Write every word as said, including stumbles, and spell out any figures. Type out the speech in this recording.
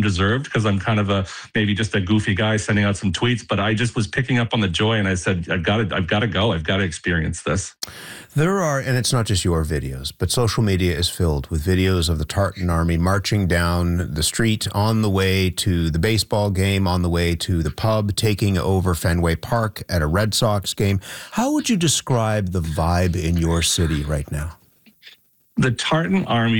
undeserved because I'm kind of a maybe just a goofy guy sending out some tweets. But I just was picking up on the joy, and I said, I've got to, I've got to go. I've got to experience this. There are, and it's not just your videos, but social media is filled with videos of the Tartan Army marching down the street on the way to the baseball game, on the way to the pub, taking over Fenway Park at a Red Sox game. How would you describe the vibe in your city right now? The Tartan Army